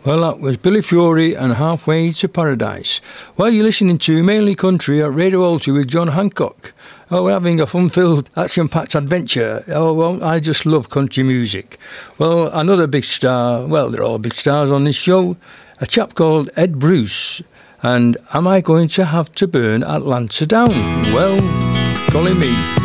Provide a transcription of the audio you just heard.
Well, that was Billy Fury and Halfway to Paradise. Well, you're listening to Mainly Country at Radio Alty with John Hancock. Oh, we're having a fun-filled, action-packed adventure. Oh, well, I just love country music. Well, another big star, well, they're all big stars on this show, a chap called Ed Bruce. And am I going to have to burn Atlanta down? Well, golly me.